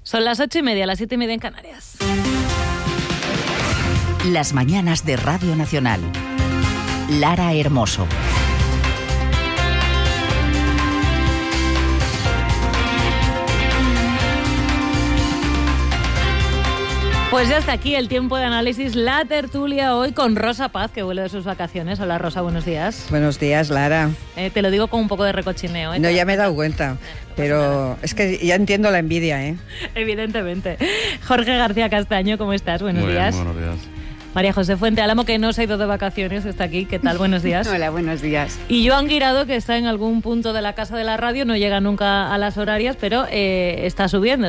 Son las 8:30, las 7:30 en Canarias. Las mañanas de Radio Nacional. Lara Hermoso. Pues ya está aquí el tiempo de análisis, la tertulia hoy con Rosa Paz, que vuelve de sus vacaciones. Hola Rosa, buenos días. Buenos días, Lara. Te lo digo con un poco de recochineo. No, ya me he dado cuenta, pero es que ya entiendo la envidia, ¿eh? Evidentemente. Jorge García Castaño, ¿cómo estás? Buenos días. Buenos días. María José Fuente Álamo, que no se ha ido de vacaciones, está aquí. ¿Qué tal? Buenos días. Hola, buenos días. Y Joan Guirado, que está en algún punto de la casa de la radio, no llega nunca a las horarias, pero está subiendo.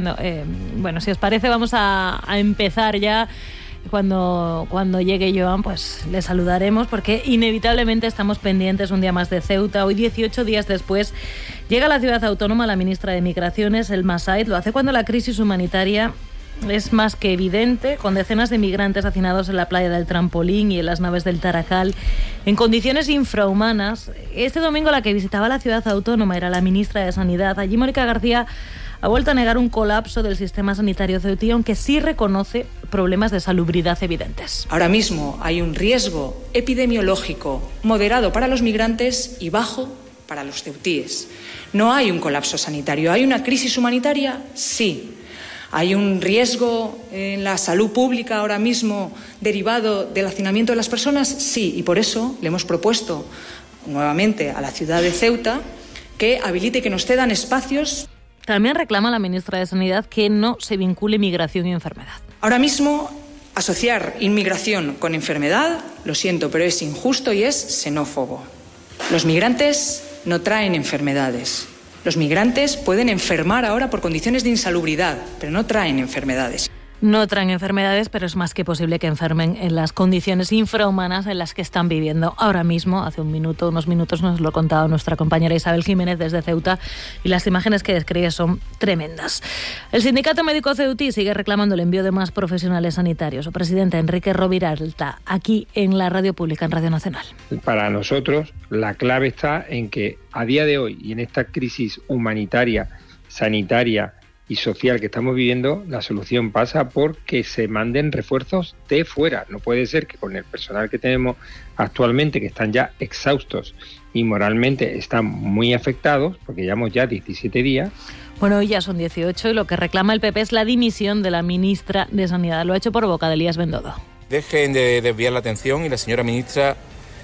Bueno, si os parece, vamos a empezar ya. Cuando llegue Joan, pues le saludaremos, porque inevitablemente estamos pendientes un día más de Ceuta. Hoy, 18 días después, llega a la ciudad autónoma la ministra de Migraciones, Elma Said. Lo hace cuando la crisis humanitaria es más que evidente, con decenas de migrantes hacinados en la playa del Trampolín y en las naves del Tarajal, en condiciones infrahumanas. Este domingo la que visitaba la ciudad autónoma era la ministra de Sanidad. Allí Mónica García ha vuelto a negar un colapso del sistema sanitario ceutí, aunque sí reconoce problemas de salubridad evidentes. Ahora mismo hay un riesgo epidemiológico moderado para los migrantes y bajo para los ceutíes. No hay un colapso sanitario. ¿Hay una crisis humanitaria? Sí. ¿Hay un riesgo en la salud pública ahora mismo derivado del hacinamiento de las personas? Sí, y por eso le hemos propuesto nuevamente a la ciudad de Ceuta que habilite y que nos cedan espacios. También reclama la ministra de Sanidad que no se vincule migración y enfermedad. Ahora mismo, asociar inmigración con enfermedad, lo siento, pero es injusto y es xenófobo. Los migrantes no traen enfermedades. Los migrantes pueden enfermar ahora por condiciones de insalubridad, pero no traen enfermedades. No traen enfermedades, pero es más que posible que enfermen en las condiciones infrahumanas en las que están viviendo ahora mismo. Hace unos minutos nos lo ha contado nuestra compañera Isabel Jiménez desde Ceuta, y las imágenes que describe son tremendas. El Sindicato Médico Ceutí sigue reclamando el envío de más profesionales sanitarios. Su presidente, Enrique Roviralta, aquí en la radio pública, en Radio Nacional. Para nosotros, la clave está en que a día de hoy y en esta crisis humanitaria, sanitaria y social que estamos viviendo, la solución pasa por que se manden refuerzos de fuera. No puede ser que con el personal que tenemos actualmente, que están ya exhaustos y moralmente están muy afectados, porque llevamos ya 17 días. Bueno, hoy ya son 18 y lo que reclama el PP es la dimisión de la ministra de Sanidad. Lo ha hecho por boca de Elías Bendodo. Dejen de desviar la atención y la señora ministra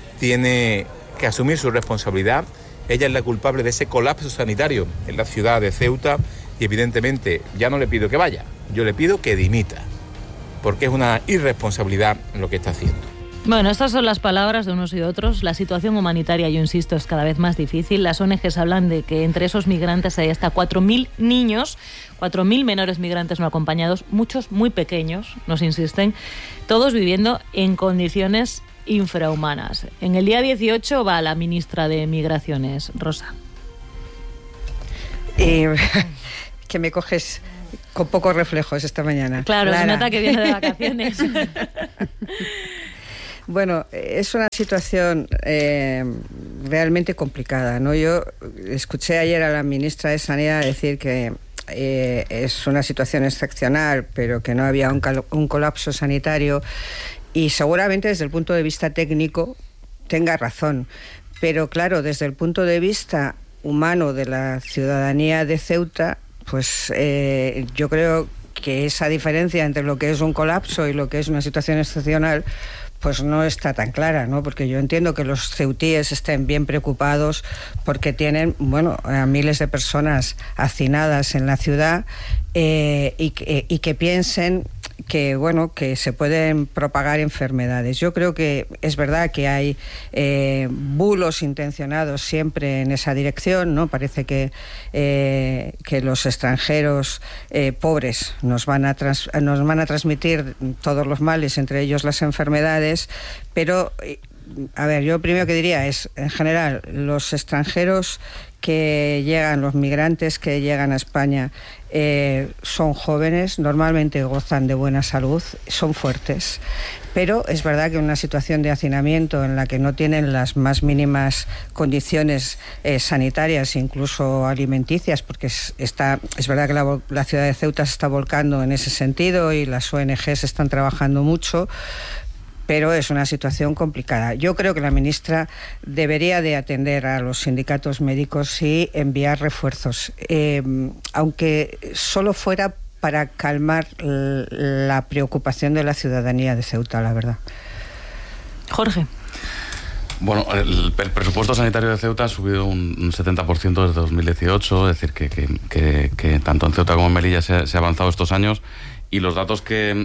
tiene que asumir su responsabilidad. Ella es la culpable de ese colapso sanitario en la ciudad de Ceuta. Y evidentemente ya no le pido que vaya, yo le pido que dimita, porque es una irresponsabilidad lo que está haciendo. Bueno, estas son las palabras de unos y otros. La situación humanitaria, yo insisto, es cada vez más difícil. Las ONGs hablan de que entre esos migrantes hay hasta 4.000 niños, 4.000 menores migrantes no acompañados, muchos muy pequeños, nos insisten, todos viviendo en condiciones infrahumanas. En el día 18 va la ministra de Migraciones, Rosa. Que me coges con pocos reflejos esta mañana. Claro, se nota que viene de vacaciones. Bueno, es una situación realmente complicada, ¿no? Yo escuché ayer a la ministra de Sanidad decir que es una situación excepcional, pero que no había un colapso sanitario, y seguramente desde el punto de vista técnico tenga razón. Pero claro, desde el punto de vista humano de la ciudadanía de Ceuta, pues yo creo que esa diferencia entre lo que es un colapso y lo que es una situación excepcional pues no está tan clara, ¿no? Porque yo entiendo que los ceutíes estén bien preocupados porque tienen, bueno, a miles de personas hacinadas en la ciudad, y que piensen que, bueno, que se pueden propagar enfermedades. Yo creo que es verdad que hay bulos intencionados siempre en esa dirección, ¿no? Parece que los extranjeros pobres nos van a transmitir todos los males, entre ellos las enfermedades, pero a ver, yo primero que diría es, en general, los extranjeros que llegan, los migrantes que llegan a España, son jóvenes, normalmente gozan de buena salud, son fuertes, pero es verdad que en una situación de hacinamiento en la que no tienen las más mínimas condiciones sanitarias, incluso alimenticias, porque es verdad que la ciudad de Ceuta se está volcando en ese sentido y las ONGs están trabajando mucho, pero es una situación complicada. Yo creo que la ministra debería de atender a los sindicatos médicos y enviar refuerzos, aunque solo fuera para calmar la preocupación de la ciudadanía de Ceuta, la verdad. Jorge. Bueno, el presupuesto sanitario de Ceuta ha subido un 70% desde 2018, es decir, que tanto en Ceuta como en Melilla se ha avanzado estos años, y los datos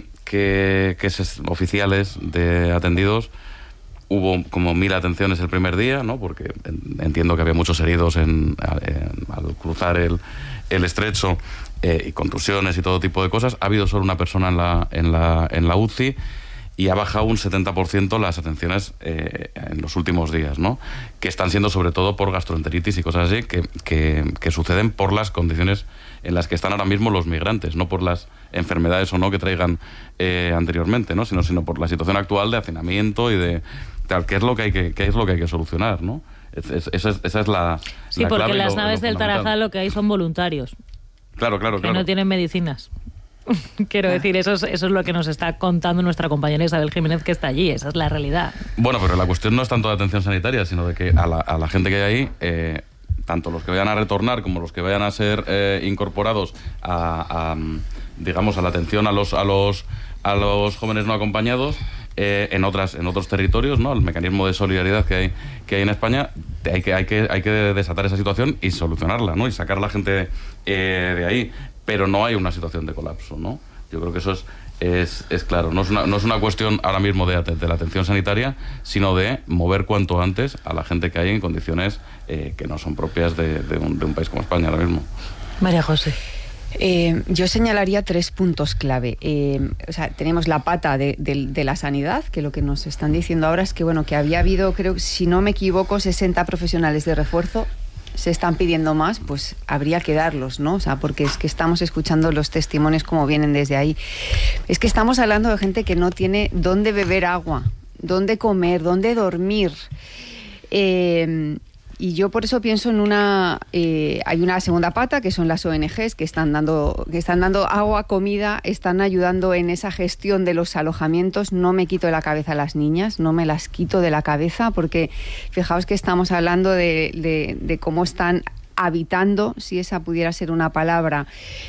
oficiales de atendidos, hubo como 1.000 atenciones el primer día, ¿no? Porque entiendo que había muchos heridos al cruzar el estrecho, y contusiones y todo tipo de cosas. Ha habido solo una persona en la UCI, y ha bajado un 70% las atenciones en los últimos días, ¿no? Que están siendo sobre todo por gastroenteritis y cosas así, que suceden por las condiciones en las que están ahora mismo los migrantes, no por las enfermedades o no que traigan anteriormente, ¿no? Sino por la situación actual de hacinamiento y de tal, qué es lo que hay que solucionar, ¿no? Esa es la sí, porque clave, las naves del Tarajal lo que hay son voluntarios. Claro. Que no tienen medicinas. Quiero decir, eso es lo que nos está contando nuestra compañera Isabel Jiménez, que está allí. Esa es la realidad. Bueno, pero la cuestión no es tanto de atención sanitaria, sino de que a la gente que hay ahí, tanto los que vayan a retornar como los que vayan a ser incorporados digamos, a la atención a los jóvenes no acompañados, en otros territorios, ¿no? El mecanismo de solidaridad que hay en España, hay que desatar esa situación y solucionarla, ¿no? Y sacar a la gente de ahí. Pero no hay una situación de colapso, ¿no? Yo creo que eso es claro. No es una cuestión ahora mismo de la atención sanitaria, sino de mover cuanto antes a la gente que hay en condiciones que no son propias de un país como España ahora mismo. María José. Yo señalaría 3 puntos clave. Tenemos la pata de la sanidad, que lo que nos están diciendo ahora es que, bueno, que había habido, creo, si no me equivoco, 60 profesionales de refuerzo. Se están pidiendo más, pues habría que darlos, ¿no? O sea, porque es que estamos escuchando los testimonios como vienen desde ahí. Es que estamos hablando de gente que no tiene dónde beber agua, dónde comer, dónde dormir. Y yo por eso pienso en hay una segunda pata, que son las ONGs, que están dando agua, comida, están ayudando en esa gestión de los alojamientos. No me quito de la cabeza a las niñas, no me las quito de la cabeza, porque fijaos que estamos hablando de cómo están habitando, si esa pudiera ser una palabra,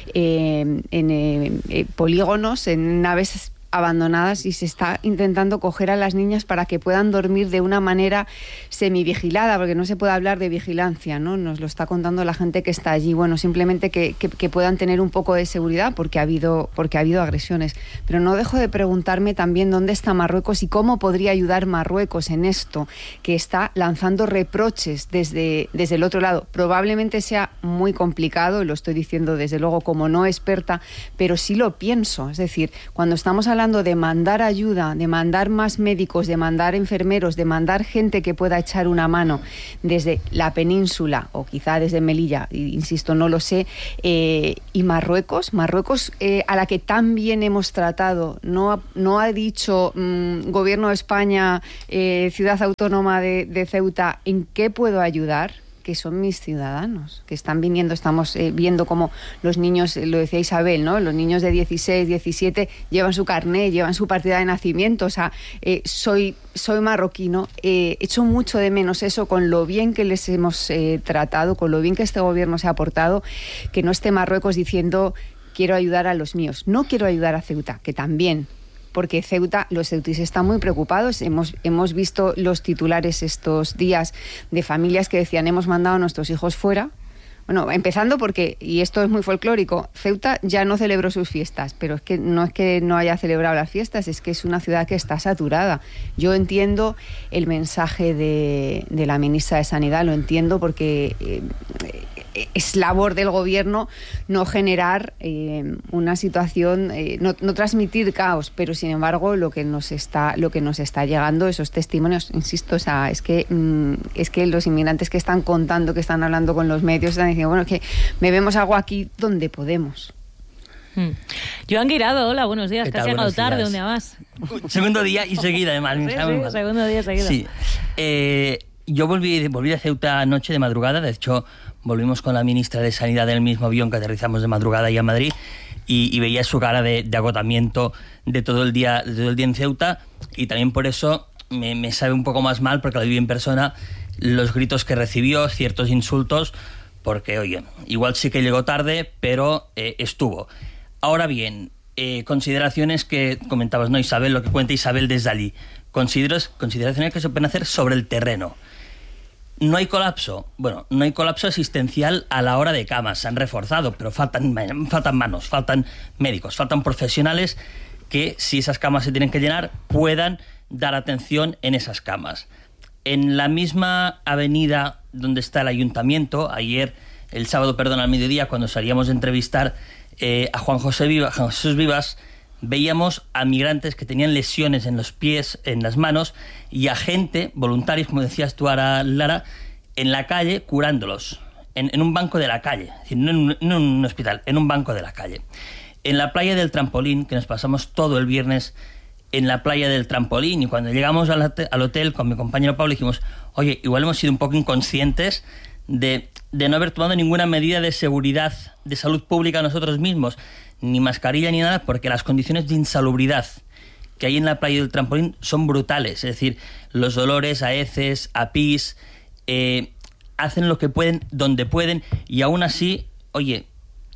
en polígonos, en naves abandonadas, y se está intentando coger a las niñas para que puedan dormir de una manera semivigilada, porque no se puede hablar de vigilancia, ¿no? Nos lo está contando la gente que está allí. Bueno, simplemente que puedan tener un poco de seguridad porque ha habido agresiones. Pero no dejo de preguntarme también dónde está Marruecos y cómo podría ayudar Marruecos en esto, que está lanzando reproches desde el otro lado. Probablemente sea muy complicado, y lo estoy diciendo desde luego como no experta, pero sí lo pienso. Es decir, cuando estamos hablando de mandar ayuda, de mandar más médicos, de mandar enfermeros, de mandar gente que pueda echar una mano desde la península o quizá desde Melilla, insisto, no lo sé, y Marruecos, a la que tan bien hemos tratado, no ha dicho Gobierno de España, Ciudad Autónoma de Ceuta, ¿en qué puedo ayudar? Que son mis ciudadanos, que están viniendo, estamos viendo cómo los niños, lo decía Isabel, ¿no? Los niños de 16, 17 llevan su carné, llevan su partida de nacimiento, o sea, soy marroquino, echo mucho de menos eso, con lo bien que les hemos tratado, con lo bien que este gobierno se ha portado, que no esté Marruecos diciendo quiero ayudar a los míos, no quiero ayudar a Ceuta, que también, porque Ceuta, los ceutíes están muy preocupados. Hemos visto los titulares estos días de familias que decían hemos mandado a nuestros hijos fuera. Bueno, empezando porque, y esto es muy folclórico, Ceuta ya no celebró sus fiestas, pero es que no haya celebrado las fiestas, es que es una ciudad que está saturada. Yo entiendo el mensaje de la ministra de Sanidad, lo entiendo porque es labor del gobierno no generar una situación, no transmitir caos, pero sin embargo lo que nos está llegando, esos testimonios, insisto, o sea, es que los inmigrantes que están contando, que están hablando con los medios, están diciendo, bueno, es que bebemos agua aquí donde podemos. Joan Guirado, hola, buenos días. Casi ha llegado tarde, un día más. Segundo día y seguida, además. Sí, segundo día seguido. Sí. Yo volví de Ceuta anoche de madrugada. De hecho, volvimos con la ministra de Sanidad en el mismo avión que aterrizamos de madrugada y a Madrid, y veía su cara de agotamiento de todo el día en Ceuta, y también por eso me sabe un poco más mal, porque lo viví en persona, los gritos que recibió, ciertos insultos, porque, oye, igual sí que llegó tarde, pero estuvo. Ahora bien, consideraciones que comentabas, ¿no, Isabel? Lo que cuenta Isabel desde allí. Consideraciones que se pueden hacer sobre el terreno. ¿No hay colapso? Bueno, no hay colapso asistencial a la hora de camas. Se han reforzado, pero faltan manos, faltan médicos, faltan profesionales que, si esas camas se tienen que llenar, puedan dar atención en esas camas. En la misma avenida donde está el ayuntamiento, el sábado, al mediodía, cuando salíamos de entrevistar a Juan Jesús Vivas, veíamos a migrantes que tenían lesiones en los pies, en las manos, y a gente, voluntarios, como decías tú ahora, Lara, en la calle curándolos, en un banco de la calle, es decir, no en un hospital, en un banco de la calle. En la playa del Trampolín, que nos pasamos todo el viernes en la playa del Trampolín, y cuando llegamos al hotel con mi compañero Pablo dijimos, oye, igual hemos sido un poco inconscientes de no haber tomado ninguna medida de seguridad, de salud pública nosotros mismos, ni mascarilla ni nada, porque las condiciones de insalubridad que hay en la playa del Trampolín son brutales. Es decir, los olores a heces, a pis, hacen lo que pueden, donde pueden, y aún así, oye,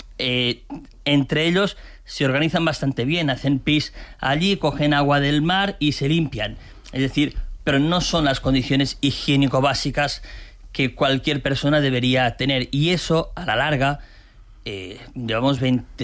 entre ellos se organizan bastante bien, hacen pis allí, cogen agua del mar y se limpian. Es decir, pero no son las condiciones higiénico-básicas que cualquier persona debería tener, y eso, a la larga, llevamos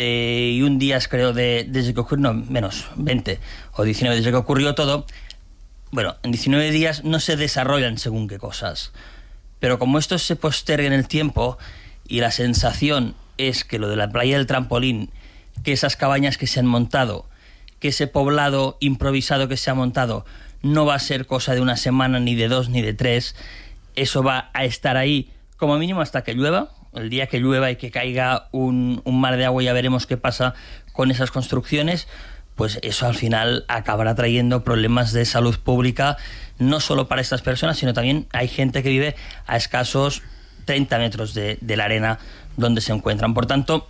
21 días, creo, desde que ocurrió, no, menos, 20 o 19, desde que ocurrió todo. Bueno, en 19 días no se desarrollan según qué cosas, pero como esto se posterga en el tiempo, y la sensación es que lo de la playa del Trampolín, que esas cabañas que se han montado, que ese poblado improvisado que se ha montado, no va a ser cosa de una semana, ni de 2, ni de 3, eso va a estar ahí como mínimo hasta que llueva. El día que llueva y que caiga un mar de agua, ya veremos qué pasa con esas construcciones, pues eso al final acabará trayendo problemas de salud pública, no solo para estas personas, sino también hay gente que vive a escasos 30 metros de la arena donde se encuentran. Por tanto,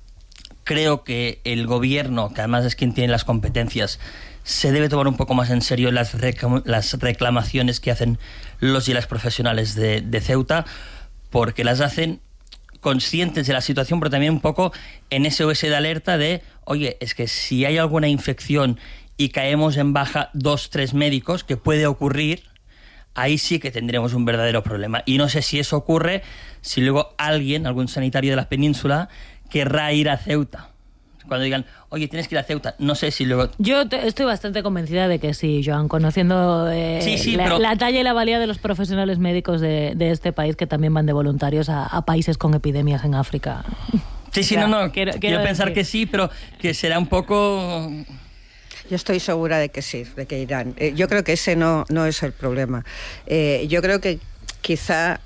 creo que el gobierno, que además es quien tiene las competencias, se debe tomar un poco más en serio las reclamaciones que hacen los y las profesionales de Ceuta, porque las hacen conscientes de la situación, pero también un poco en SOS de alerta de, oye, es que si hay alguna infección y caemos en baja 2-3 médicos, que puede ocurrir, ahí sí que tendremos un verdadero problema. Y no sé si eso ocurre, si luego algún sanitario de la península, querrá ir a Ceuta. Cuando digan, oye, tienes que ir a Ceuta, no sé si luego... Yo estoy bastante convencida de que sí, Joan, conociendo la talla y la valía de los profesionales médicos de este país, que también van de voluntarios a países con epidemias en África. Sí, quiero pensar que sí, pero que será un poco... Yo estoy segura de que sí, de que irán. Yo creo que ese no es el problema. Yo creo que quizá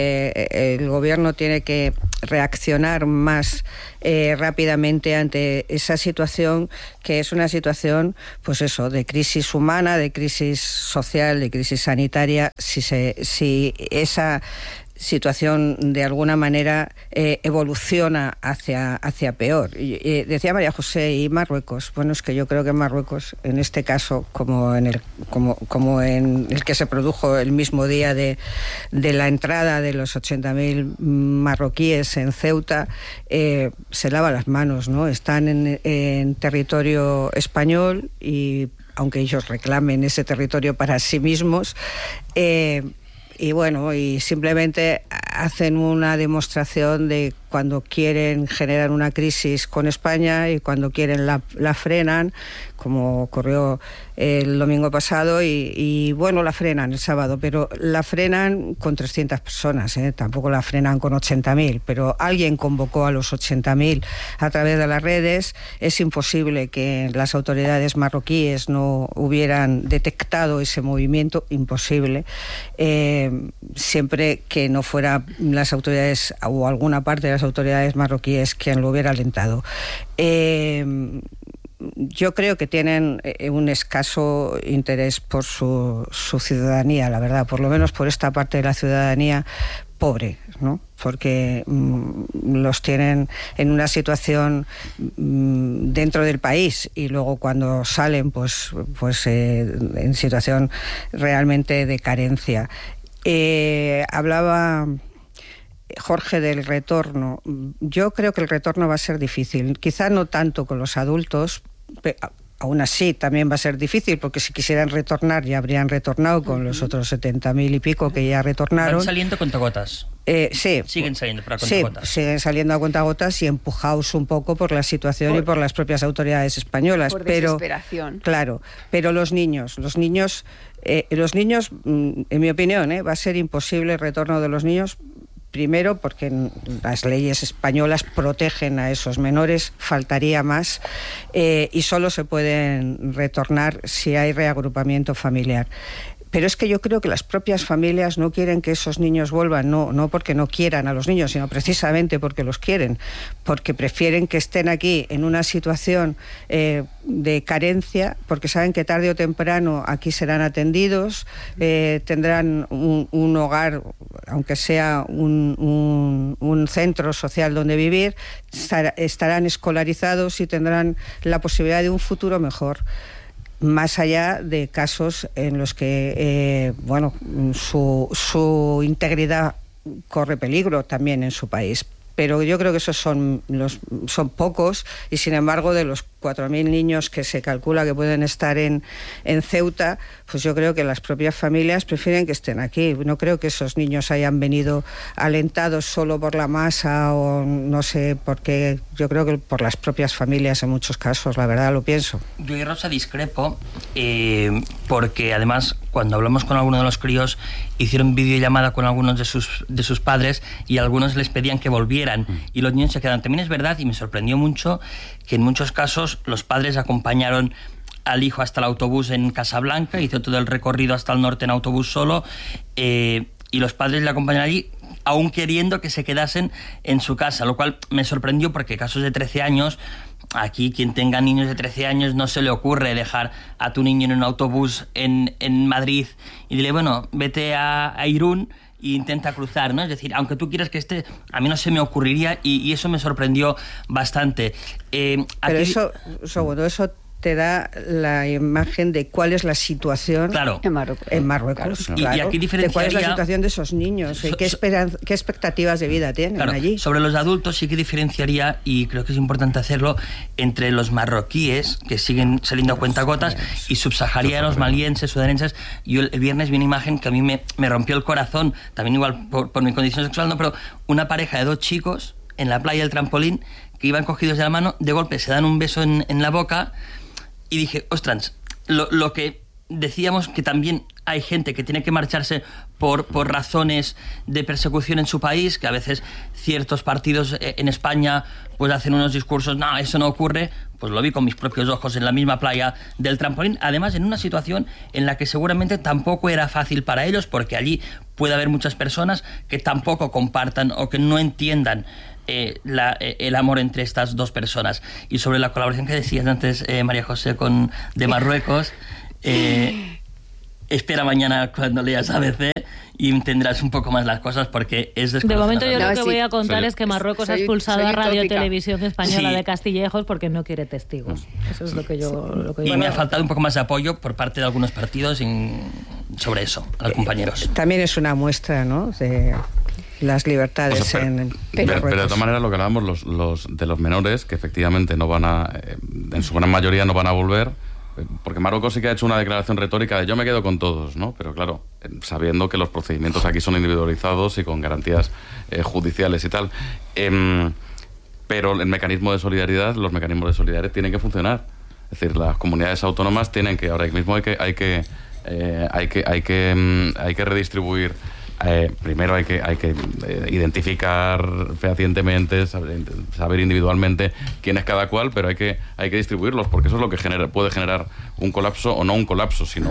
el gobierno tiene que reaccionar más rápidamente ante esa situación, que es una situación, pues eso, de crisis humana, de crisis social, de crisis sanitaria. Si esa situación de alguna manera evoluciona hacia peor. Decía María José, y Marruecos. Bueno, es que yo creo que Marruecos, en este caso, como en el que se produjo el mismo día de la entrada de los 80.000 marroquíes en Ceuta, se lava las manos, ¿no? Están en territorio español, y aunque ellos reclamen ese territorio para sí mismos, y bueno, y simplemente hacen una demostración de cuando quieren generar una crisis con España y cuando quieren la frenan, como ocurrió el domingo pasado, y bueno, la frenan el sábado, pero la frenan con 300 personas, tampoco la frenan con 80.000, pero alguien convocó a los 80.000 a través de las redes. Es imposible que las autoridades marroquíes no hubieran detectado ese movimiento, imposible, siempre que no fuera las autoridades o alguna parte de las autoridades marroquíes quien lo hubiera alentado. Yo creo que tienen un escaso interés por su ciudadanía, la verdad, por lo menos por esta parte de la ciudadanía pobre, ¿no? Porque los tienen en una situación dentro del país y luego cuando salen pues en situación realmente de carencia. Hablaba Jorge del retorno. Yo creo que el retorno va a ser difícil, quizá no tanto con los adultos, aún así también va a ser difícil, porque si quisieran retornar ya habrían retornado con los otros 70.000 y pico que ya retornaron. ¿Van saliendo cuentagotas? Sí. Siguen saliendo a cuentagotas. Sí, siguen saliendo a cuentagotas y empujados un poco por la situación y por las propias autoridades españolas. Por desesperación. Claro, pero los niños, en mi opinión, va a ser imposible el retorno de los niños. Primero, porque las leyes españolas protegen a esos menores, faltaría más, y solo se pueden retornar si hay reagrupamiento familiar. Pero es que yo creo que las propias familias no quieren que esos niños vuelvan, no porque no quieran a los niños, sino precisamente porque los quieren, porque prefieren que estén aquí en una situación de carencia, porque saben que tarde o temprano aquí serán atendidos, tendrán un hogar, aunque sea un centro social donde vivir, estarán escolarizados y tendrán la posibilidad de un futuro mejor. Más allá de casos en los que su integridad corre peligro también en su país. Pero yo creo que esos son pocos, y sin embargo de los 4.000 niños que se calcula que pueden estar en Ceuta, pues yo creo que las propias familias prefieren que estén aquí. No creo que esos niños hayan venido alentados solo por la masa o no sé, porque yo creo que por las propias familias en muchos casos, la verdad lo pienso. Yo y Rosa discrepo, porque además cuando hablamos con algunos de los críos hicieron videollamada con algunos de sus padres y algunos les pedían que volvieran y los niños se quedaron. También es verdad, y me sorprendió mucho, que en muchos casos los padres acompañaron al hijo hasta el autobús en Casablanca, hizo todo el recorrido hasta el norte en autobús solo, y los padres le acompañaron allí aún queriendo que se quedasen en su casa, lo cual me sorprendió porque casos de 13 años, aquí quien tenga niños de 13 años no se le ocurre dejar a tu niño en un autobús en Madrid y dile, bueno, vete a Irún e intenta cruzar, ¿no? Es decir, aunque tú quieras que esté, a mí no se me ocurriría y eso me sorprendió bastante. Pero aquí... eso te da la imagen de cuál es la situación en Marruecos. Claro. Y aquí diferenciaría... De cuál es la situación de esos niños, qué expectativas de vida tienen allí. Sobre los adultos sí que diferenciaría, y creo que es importante hacerlo, entre los marroquíes, que siguen saliendo a cuentagotas, y subsaharianos, malienses, sudanenses. Yo el viernes vi una imagen que a mí me rompió el corazón, también igual por mi condición sexual, no, pero una pareja de 2 chicos en la playa del Trampolín que iban cogidos de la mano, de golpe se dan un beso en la boca. Y dije, ostras, lo que decíamos, que también hay gente que tiene que marcharse por razones de persecución en su país, que a veces ciertos partidos en España pues hacen unos discursos, no, eso no ocurre, pues lo vi con mis propios ojos en la misma playa del Trampolín, además en una situación en la que seguramente tampoco era fácil para ellos, porque allí puede haber muchas personas que tampoco compartan o que no entiendan el amor entre estas dos personas. Y sobre la colaboración que decías antes, María José, de Marruecos, espera mañana cuando leas ABC y entenderás un poco más las cosas, porque es desconocida. De momento yo lo que voy a contar es que Marruecos ha expulsado a Radio Televisión Española de Castillejos porque no quiere testigos. Eso es lo que yo... Y me ha faltado un poco más de apoyo por parte de algunos partidos sobre eso, a los compañeros. También es una muestra, ¿no?, de las libertades pero de todas maneras, lo que hablábamos de los menores, que efectivamente no van en su gran mayoría no van a volver, porque Marruecos sí que ha hecho una declaración retórica de yo me quedo con todos, ¿no? Pero claro, sabiendo que los procedimientos aquí son individualizados y con garantías judiciales y tal. Pero el mecanismo de solidaridad, los mecanismos de solidaridad tienen que funcionar. Es decir, las comunidades autónomas tienen que, ahora mismo hay que redistribuir. Primero hay que identificar fehacientemente, saber individualmente quién es cada cual, pero hay que distribuirlos, porque eso es lo que puede generar un colapso, o no un colapso, sino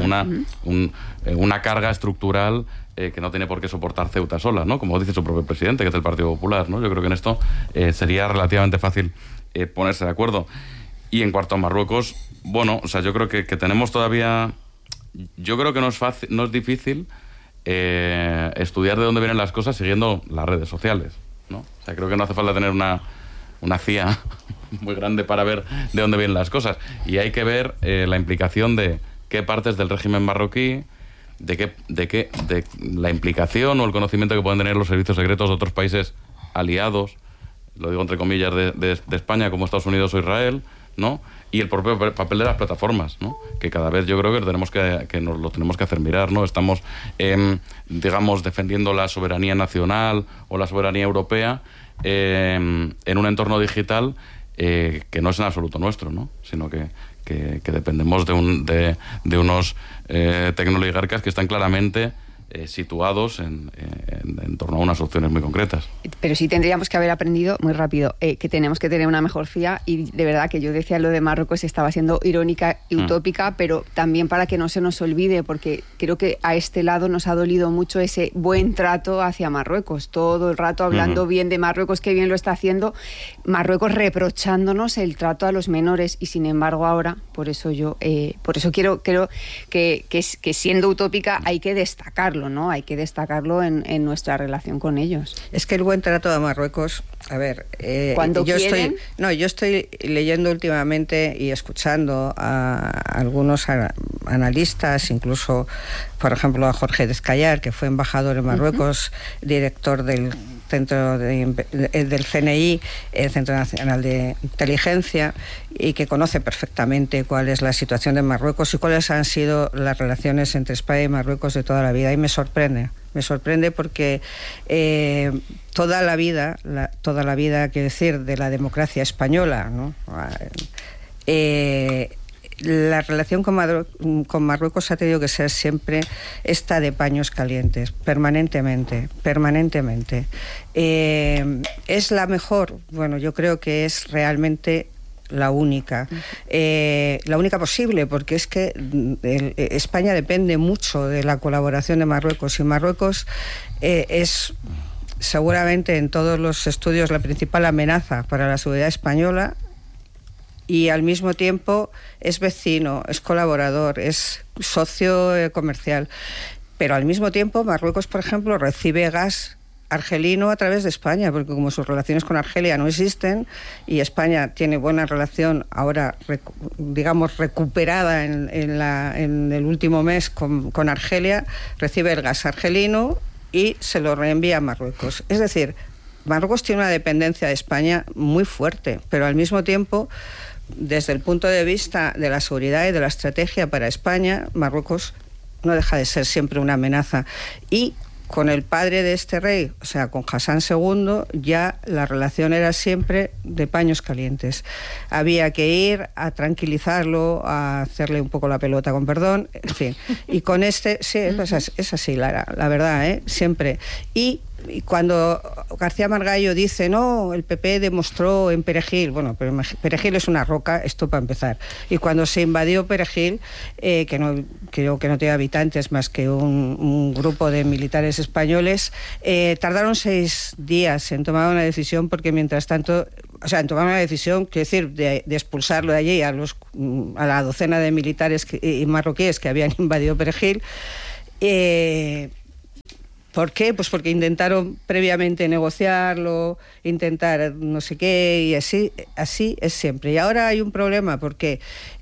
una carga estructural que no tiene por qué soportar Ceuta sola, ¿no? Como dice su propio presidente, que es del Partido Popular, ¿no? Yo creo que en esto sería relativamente fácil ponerse de acuerdo. Y en cuanto a Marruecos, bueno, o sea, yo creo que tenemos todavía... Yo creo que no es difícil estudiar de dónde vienen las cosas siguiendo las redes sociales, ¿no? O sea, creo que no hace falta tener una CIA muy grande para ver de dónde vienen las cosas. Y hay que ver la implicación de qué partes del régimen marroquí, de la implicación o el conocimiento que pueden tener los servicios secretos de otros países aliados, lo digo entre comillas, de España, como Estados Unidos o Israel, ¿no? Y el propio papel de las plataformas, ¿no? Que cada vez yo creo que nos lo tenemos que hacer mirar, ¿no? Estamos, digamos, defendiendo la soberanía nacional o la soberanía europea en un entorno digital que no es en absoluto nuestro, ¿no? Sino que dependemos de unos tecnoligarcas que están claramente situados en torno a unas opciones muy concretas. Pero sí tendríamos que haber aprendido muy rápido que tenemos que tener una mejor CIA, y de verdad que yo decía lo de Marruecos estaba siendo irónica y utópica, pero también para que no se nos olvide, porque creo que a este lado nos ha dolido mucho ese buen trato hacia Marruecos, todo el rato hablando bien de Marruecos, que bien lo está haciendo, Marruecos reprochándonos el trato a los menores, y sin embargo ahora, por eso creo que siendo utópica hay que destacarlo, ¿no? Hay que destacarlo en nuestra relación con ellos. Es que el buen trato de Marruecos, a ver, yo estoy leyendo últimamente y escuchando a algunos analistas, incluso, por ejemplo, a Jorge Descallar, que fue embajador en Marruecos, director del centro del CNI, el Centro Nacional de Inteligencia, y que conoce perfectamente cuál es la situación de Marruecos y cuáles han sido las relaciones entre España y Marruecos de toda la vida. Y me sorprende porque toda la vida, quiero decir, de la democracia española, ¿no? La relación con Marruecos ha tenido que ser siempre esta de paños calientes, permanentemente. ¿Es la mejor? Bueno, yo creo que es realmente la única posible, porque es que España depende mucho de la colaboración de Marruecos, y Marruecos es seguramente en todos los estudios la principal amenaza para la seguridad española, y al mismo tiempo es vecino, es colaborador, es socio comercial. Pero al mismo tiempo Marruecos, por ejemplo, recibe gas argelino a través de España, porque como sus relaciones con Argelia no existen y España tiene buena relación ahora, digamos, recuperada en el último mes con Argelia, recibe el gas argelino y se lo reenvía a Marruecos. Es decir, Marruecos tiene una dependencia de España muy fuerte, pero al mismo tiempo, desde el punto de vista de la seguridad y de la estrategia para España, Marruecos no deja de ser siempre una amenaza. Y con el padre de este rey, o sea, con Hassan II, ya la relación era siempre de paños calientes. Había que ir a tranquilizarlo, a hacerle un poco la pelota, con perdón, en fin. Y con este, sí, es así, Lara, la verdad, siempre. Y cuando García Margallo dice, no, el PP demostró en Perejil, bueno, pero Perejil es una roca, esto para empezar. Y cuando se invadió Perejil, que no creo que no tiene habitantes más que un grupo de militares españoles, tardaron 6 días en tomar una decisión, porque mientras tanto, o sea, en tomar una decisión, quiero decir, de expulsarlo de allí a la docena de militares y marroquíes que habían invadido Perejil. ¿Por qué? Pues porque intentaron previamente negociarlo, intentar no sé qué, y así es siempre. Y ahora hay un problema, porque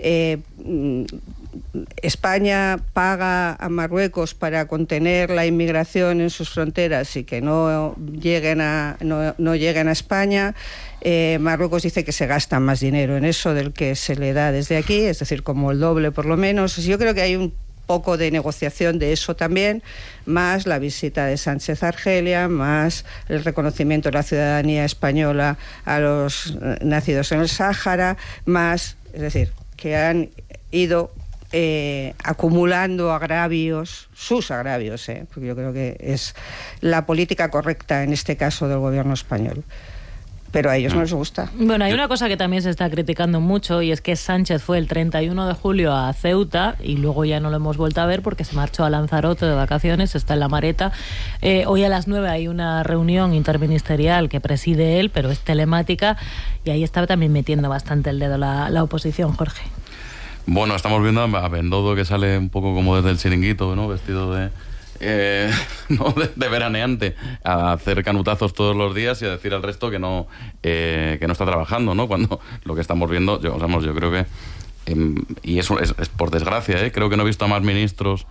España paga a Marruecos para contener la inmigración en sus fronteras y que no lleguen a España. Marruecos dice que se gasta más dinero en eso del que se le da desde aquí, es decir, como el doble por lo menos. Yo creo que hay un poco de negociación de eso también, más la visita de Sánchez a Argelia, más el reconocimiento de la ciudadanía española a los nacidos en el Sáhara, más, es decir, que han ido acumulando agravios, sus agravios, porque yo creo que es la política correcta en este caso del gobierno español. Pero a ellos no les gusta. Bueno, hay una cosa que también se está criticando mucho, y es que Sánchez fue el 31 de julio a Ceuta y luego ya no lo hemos vuelto a ver porque se marchó a Lanzarote de vacaciones, está en La Mareta. Hoy a las 9 hay una reunión interministerial que preside él, pero es telemática, y ahí está también metiendo bastante el dedo la oposición, Jorge. Bueno, estamos viendo a Bendodo, que sale un poco como desde el chiringuito, ¿no? Vestido de veraneante, a hacer canutazos todos los días y a decir al resto que no está trabajando, ¿no? Cuando lo que estamos viendo, yo creo que, y eso es por desgracia, creo que no he visto a más ministros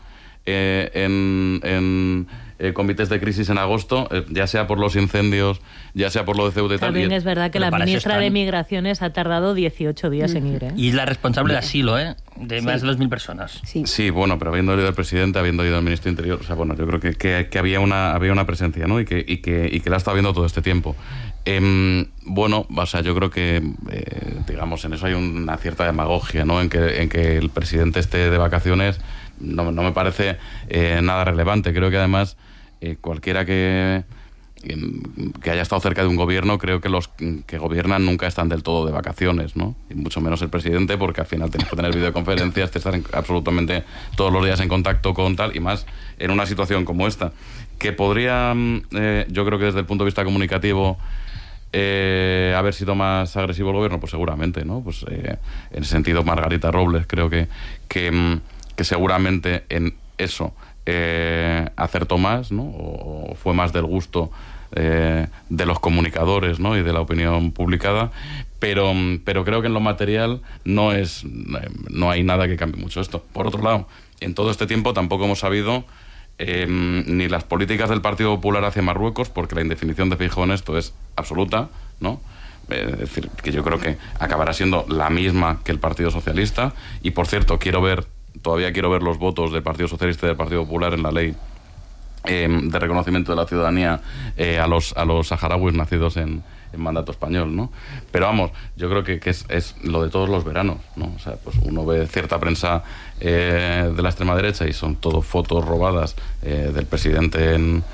en comités de crisis en agosto, ya sea por los incendios, ya sea por lo de Ceuta y tal. También es verdad que la ministra de Migraciones ha tardado 18 días en ir. Y es la responsable de asilo, de más de 2.000 personas. Sí, bueno, pero habiendo ido el presidente, habiendo ido el ministro de Interior, o sea, bueno, yo creo que había una presencia, ¿no? Y que la ha estado viendo todo este tiempo. Bueno, o sea, yo creo que, digamos, en eso hay una cierta demagogia, ¿no? En que el presidente esté de vacaciones no me parece nada relevante. Creo que además cualquiera que haya estado cerca de un gobierno, creo que los que gobiernan nunca están del todo de vacaciones, ¿no? Y mucho menos el presidente, porque al final tienes que tener videoconferencias, estar absolutamente todos los días en contacto con tal, y más en una situación como esta, que podría, yo creo que desde el punto de vista comunicativo, haber sido más agresivo el gobierno, pues seguramente, ¿no? Pues en ese sentido, Margarita Robles creo que seguramente en eso acertó más, ¿no? O fue más del gusto de los comunicadores, ¿no? Y de la opinión publicada, pero creo que en lo material no hay nada que cambie mucho esto. Por otro lado, en todo este tiempo tampoco hemos sabido ni las políticas del Partido Popular hacia Marruecos, porque la indefinición de Feijóo en esto es absoluta, ¿no? Es decir, que yo creo que acabará siendo la misma que el Partido Socialista. Y por cierto, todavía quiero ver los votos del Partido Socialista y del Partido Popular en la ley de reconocimiento de la ciudadanía a los saharauis nacidos en mandato español, ¿no? Pero vamos, yo creo que es lo de todos los veranos, ¿no? O sea, pues uno ve cierta prensa de la extrema derecha y son todo fotos robadas del presidente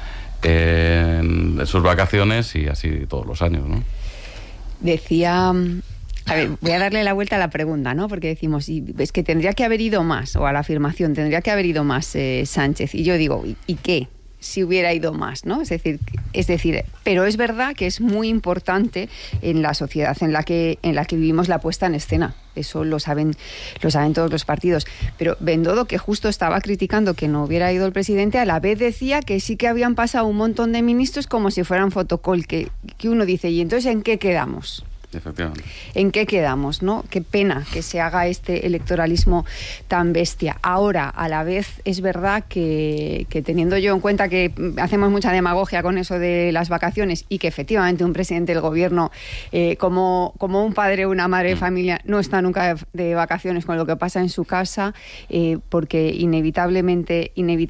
en sus vacaciones, y así todos los años, ¿no? Decía... A ver, voy a darle la vuelta a la pregunta, ¿no? Porque decimos, es que tendría que haber ido más, o a la afirmación, tendría que haber ido más Sánchez. Y yo digo, ¿y qué? Si hubiera ido más, ¿no? Es decir, pero es verdad que es muy importante en la sociedad en la que vivimos la puesta en escena. Eso lo saben todos los partidos. Pero Bendodo, que justo estaba criticando que no hubiera ido el presidente, a la vez decía que sí que habían pasado un montón de ministros como si fueran fotocall, que uno dice, ¿y entonces en qué quedamos? Efectivamente. ¿En qué quedamos, no? Qué pena que se haga este electoralismo tan bestia. Ahora, a la vez, es verdad que teniendo yo en cuenta que hacemos mucha demagogia con eso de las vacaciones, y que efectivamente un presidente del gobierno, como un padre o una madre de familia, no está nunca de vacaciones con lo que pasa en su casa, porque inevitablemente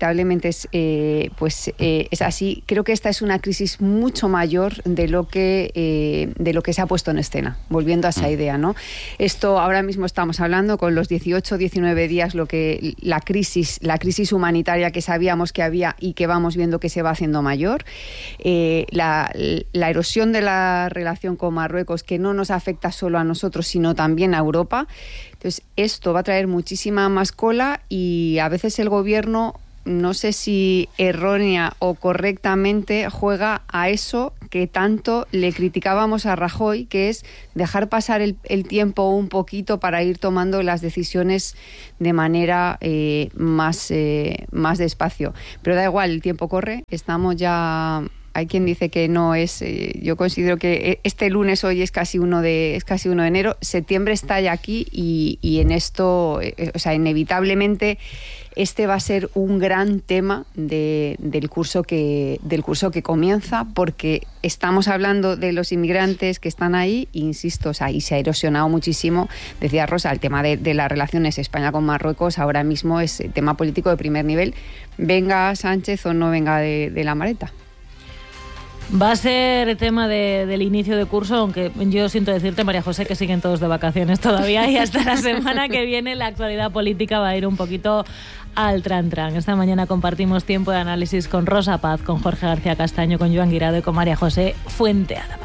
es así. Creo que esta es una crisis mucho mayor de lo que se ha puesto en escena. Volviendo a esa idea, ¿no? Esto ahora mismo estamos hablando con los 18, 19 días, la crisis humanitaria que sabíamos que había y que vamos viendo que se va haciendo mayor, la erosión de la relación con Marruecos, que no nos afecta solo a nosotros, sino también a Europa. Entonces, esto va a traer muchísima más cola, y a veces el gobierno, no sé si errónea o correctamente, juega a eso que tanto le criticábamos a Rajoy, que es dejar pasar el tiempo un poquito para ir tomando las decisiones de manera más despacio. Pero da igual, el tiempo corre, estamos ya Hay quien dice que no es. Yo considero que este lunes hoy es casi 1 de enero. Septiembre está ya aquí y en esto, o sea, inevitablemente este va a ser un gran tema del curso que comienza, porque estamos hablando de los inmigrantes que están ahí, insisto, o sea, y se ha erosionado muchísimo. Decía Rosa, el tema de las relaciones España con Marruecos ahora mismo es tema político de primer nivel, venga Sánchez o no venga de la maleta. Va a ser tema del inicio de curso, aunque yo siento decirte, María José, que siguen todos de vacaciones todavía y hasta la semana que viene la actualidad política va a ir un poquito al tran-tran. Esta mañana compartimos tiempo de análisis con Rosa Paz, con Jorge García Castaño, con Joan Guirado y con María José Fuentealba.